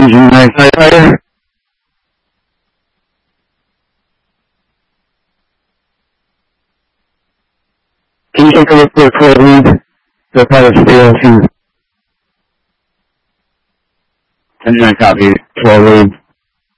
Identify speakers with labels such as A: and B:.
A: Engine 9 firefighter. Can you take a look for 12 lead? The pilot's still 10-9 copy, 12 lead.